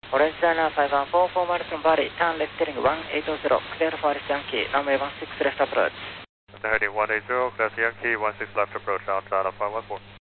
Orange China 514, 4 miles from Bali, turn left heading 180, clear for Yankee, runway 16 left approach. Heading 180, clear Yankee, 16 left approach, out China 514.